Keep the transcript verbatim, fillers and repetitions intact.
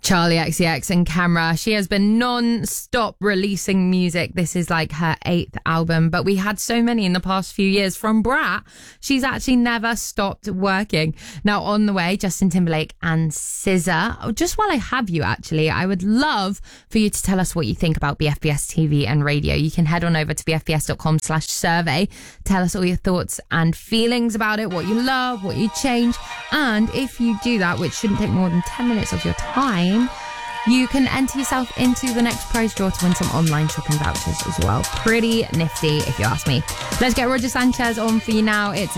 Charlie X C X and Camera. She has been non-stop releasing music. This is like her eighth album, but we had so many in the past few years. From Brat, she's actually never stopped working. Now on the way, Justin Timberlake and S Z A. Oh, just while I have you, actually, I would love for you to tell us what you think about B F B S T V and radio. You can head on over to bfbs.com slash survey. Tell us all your thoughts and feelings about it, what you love, what you change. And if you do that, which shouldn't take more than ten minutes of your time, you can enter yourself into the next prize draw to win some online shopping vouchers as well. Pretty nifty, if you ask me. Let's get Roger Sanchez on for you now. It's